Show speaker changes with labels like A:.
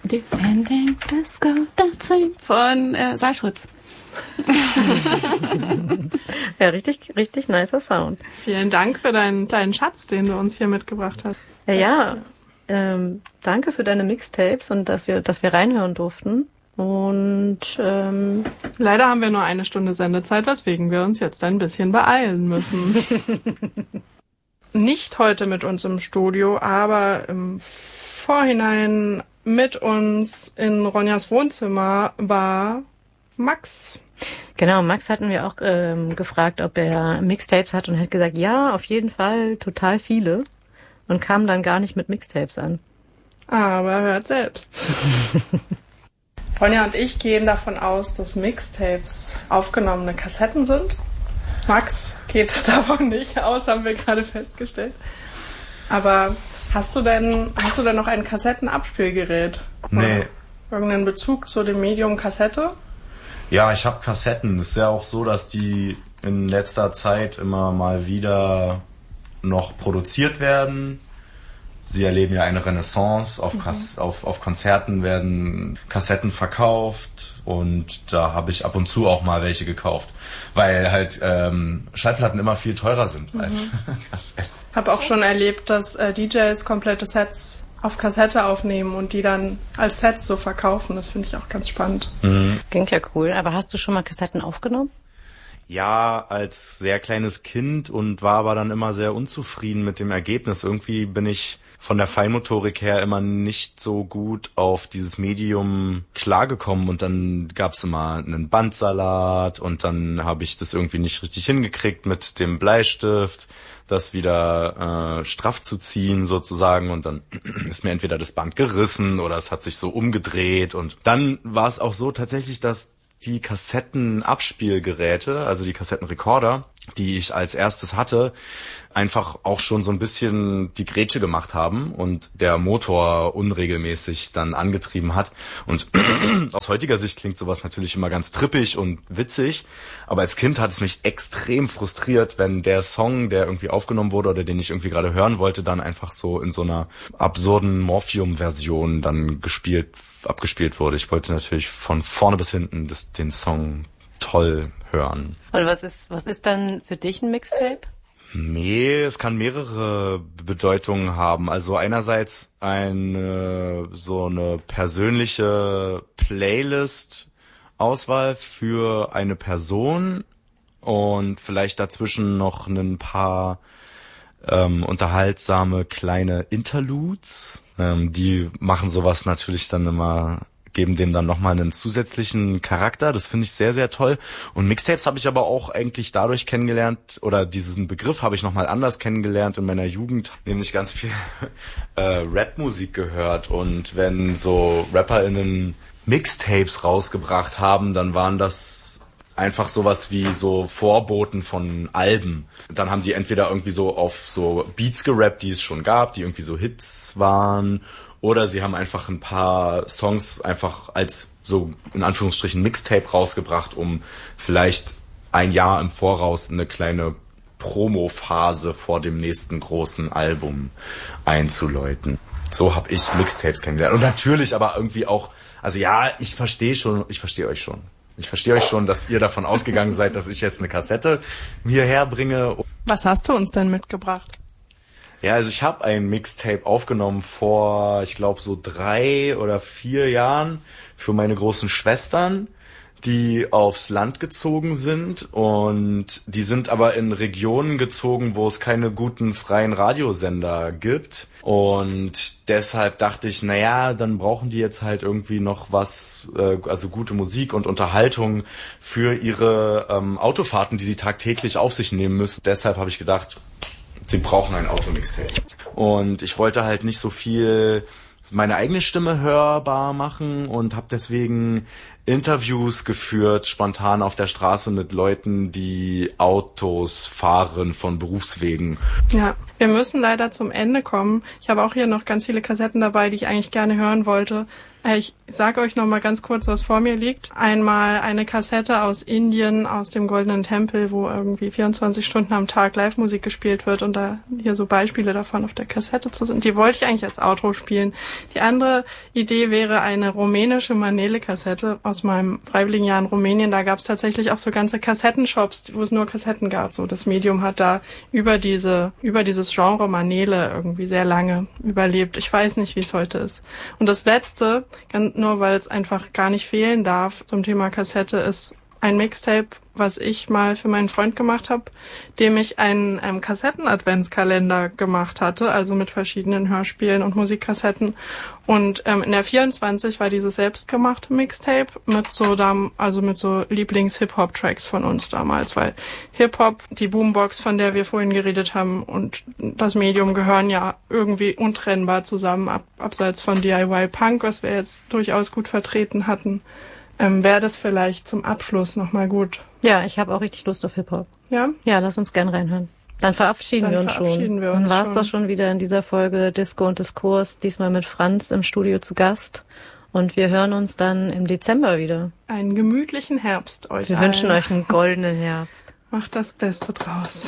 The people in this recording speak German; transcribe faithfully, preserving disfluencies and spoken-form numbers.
A: Defending Disco Dancing von äh, Saalschutz.
B: Ja, richtig, richtig nicer Sound.
C: Vielen Dank für deinen kleinen Schatz, den du uns hier mitgebracht hast.
B: Ja, ja. Ähm, danke für deine Mixtapes und dass wir, dass wir reinhören durften. Und ähm,
C: leider haben wir nur eine Stunde Sendezeit, weswegen wir uns jetzt ein bisschen beeilen müssen. Nicht heute mit uns im Studio, aber im Vorhinein mit uns in Ronjas Wohnzimmer war Max.
B: Genau, Max hatten wir auch ähm, gefragt, ob er Mixtapes hat und hat gesagt, ja, auf jeden Fall, total viele. Und kam dann gar nicht mit Mixtapes an.
C: Aber hört selbst. Ronja und ich gehen davon aus, dass Mixtapes aufgenommene Kassetten sind. Max geht davon nicht aus, haben wir gerade festgestellt. Aber hast du denn, hast du denn noch ein Kassettenabspielgerät?
D: Nee.
C: Oder irgendeinen Bezug zu dem Medium Kassette?
D: Ja, ich habe Kassetten. Es ist ja auch so, dass die in letzter Zeit immer mal wieder noch produziert werden. Sie erleben ja eine Renaissance. Auf, Kas- auf, auf Konzerten werden Kassetten verkauft und da habe ich ab und zu auch mal welche gekauft, weil halt ähm, Schallplatten immer viel teurer sind als mhm. Kassetten.
C: Ich habe auch schon erlebt, dass äh, D Js komplette Sets auf Kassette aufnehmen und die dann als Sets so verkaufen. Das finde ich auch ganz spannend.
D: Mhm.
B: Klingt ja cool. Aber hast du schon mal Kassetten aufgenommen?
D: Ja, als sehr kleines Kind und war aber dann immer sehr unzufrieden mit dem Ergebnis. Irgendwie bin ich von der Feinmotorik her immer nicht so gut auf dieses Medium klargekommen und dann gab's immer einen Bandsalat und dann habe ich das irgendwie nicht richtig hingekriegt mit dem Bleistift, das wieder äh, straff zu ziehen sozusagen und dann ist mir entweder das Band gerissen oder es hat sich so umgedreht und dann war es auch so tatsächlich, dass die Kassettenabspielgeräte, also die Kassettenrekorder, die ich als erstes hatte, einfach auch schon so ein bisschen die Grätsche gemacht haben und der Motor unregelmäßig dann angetrieben hat. Und aus heutiger Sicht klingt sowas natürlich immer ganz trippig und witzig, aber als Kind hat es mich extrem frustriert, wenn der Song, der irgendwie aufgenommen wurde oder den ich irgendwie gerade hören wollte, dann einfach so in so einer absurden Morphium-Version dann gespielt, abgespielt wurde. Ich wollte natürlich von vorne bis hinten das, den Song toll hören.
B: Und was ist, was ist dann für dich ein Mixtape?
D: Nee, es kann mehrere Bedeutungen haben. Also einerseits eine, so eine persönliche Playlist-Auswahl für eine Person und vielleicht dazwischen noch ein paar ähm, unterhaltsame kleine Interludes. Ähm, die machen sowas natürlich dann immer, geben dem dann nochmal einen zusätzlichen Charakter. Das finde ich sehr, sehr toll. Und Mixtapes habe ich aber auch eigentlich dadurch kennengelernt, oder diesen Begriff habe ich nochmal anders kennengelernt in meiner Jugend, nämlich ganz viel äh, Rap-Musik gehört. Und wenn so RapperInnen Mixtapes rausgebracht haben, dann waren das einfach sowas wie so Vorboten von Alben. Dann haben die entweder irgendwie so auf so Beats gerappt, die es schon gab, die irgendwie so Hits waren, oder sie haben einfach ein paar Songs einfach als so in Anführungsstrichen Mixtape rausgebracht, um vielleicht ein Jahr im Voraus eine kleine Promo-Phase vor dem nächsten großen Album einzuläuten. So habe ich Mixtapes kennengelernt. Und natürlich aber irgendwie auch, also ja, ich verstehe schon, ich verstehe euch schon. Ich verstehe euch schon, dass ihr davon ausgegangen seid, dass ich jetzt eine Kassette hierher bringe.
C: Was hast du uns denn mitgebracht?
D: Ja, also ich habe ein Mixtape aufgenommen vor, ich glaube, so drei oder vier Jahren für meine großen Schwestern, die aufs Land gezogen sind. Und die sind aber in Regionen gezogen, wo es keine guten freien Radiosender gibt. Und deshalb dachte ich, naja, dann brauchen die jetzt halt irgendwie noch was, äh, also gute Musik und Unterhaltung für ihre ähm, Autofahrten, die sie tagtäglich auf sich nehmen müssen. Deshalb habe ich gedacht, sie brauchen ein Automixtape. Und ich wollte halt nicht so viel meine eigene Stimme hörbar machen und habe deswegen Interviews geführt, spontan auf der Straße mit Leuten, die Autos fahren von Berufswegen.
C: Ja, Wir müssen leider zum Ende kommen. Ich habe auch hier noch ganz viele Kassetten dabei, die ich eigentlich gerne hören wollte. Ich sage euch noch mal ganz kurz, was vor mir liegt. Einmal eine Kassette aus Indien, aus dem Goldenen Tempel, wo irgendwie vierundzwanzig Stunden am Tag Live-Musik gespielt wird und da hier so Beispiele davon auf der Kassette zu sind. Die wollte ich eigentlich als Outro spielen. Die andere Idee wäre eine rumänische Manele-Kassette aus meinem freiwilligen Jahr in Rumänien. Da gab es tatsächlich auch so ganze Kassettenshops, wo es nur Kassetten gab. So, das Medium hat da über diese, über dieses Genre Manele irgendwie sehr lange überlebt. Ich weiß nicht, wie es heute ist. Und das Letzte, Ganz nur weil es einfach gar nicht fehlen darf zum Thema Kassette, ist ein Mixtape, was ich mal für meinen Freund gemacht habe, dem ich einen, einen Kassetten-Adventskalender gemacht hatte, also mit verschiedenen Hörspielen und Musikkassetten. Und ähm, in der vierundzwanzig war dieses selbstgemachte Mixtape mit so dam- also mit so Lieblings-Hip-Hop-Tracks von uns damals, weil Hip-Hop, die Boombox, von der wir vorhin geredet haben, und das Medium gehören ja irgendwie untrennbar zusammen, ab, abseits von D I Y-Punk, was wir jetzt durchaus gut vertreten hatten. Ähm, wäre das vielleicht zum Abschluss nochmal gut.
B: Ja, ich habe auch richtig Lust auf Hip-Hop.
C: Ja?
B: Ja, lass uns gern reinhören. Dann verabschieden
C: Dann
B: wir uns
C: verabschieden
B: schon.
C: Wir uns
B: Dann war's
C: schon.
B: das schon wieder in dieser Folge Disco und Diskurs, diesmal mit Franz im Studio zu Gast. Und wir hören uns dann im Dezember wieder.
C: Einen gemütlichen Herbst euch
B: Wir
C: allen.
B: wünschen euch einen goldenen Herbst.
C: Macht das Beste draus.